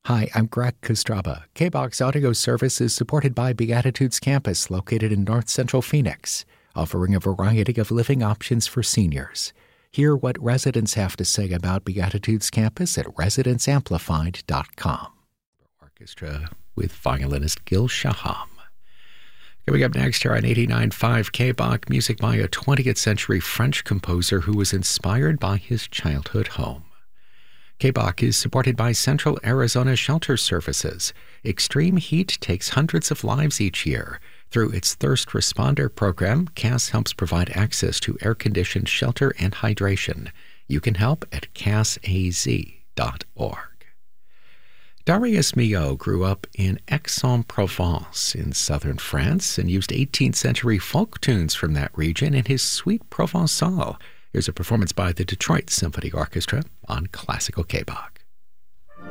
Hi, I'm Greg Kostraba. KBOX Audio Service is supported by Beatitudes Campus, located in North Central Phoenix, offering a variety of living options for seniors. Hear what residents have to say about Beatitudes Campus at residentsamplified.com. Orchestra with violinist Gil Shaham. Coming up next here on 89.5 KBOX, music by a 20th century French composer who was inspired by his childhood home. KBOX is supported by Central Arizona Shelter Services. Extreme heat takes hundreds of lives each year. Through its Thirst Responder program, CAS helps provide access to air-conditioned shelter and hydration. You can help at casaz.org. Darius Milhaud grew up in Aix-en-Provence in southern France and used 18th century folk tunes from that region in his Suite Provençale. Here's a performance by the Detroit Symphony Orchestra on Classical KBOX.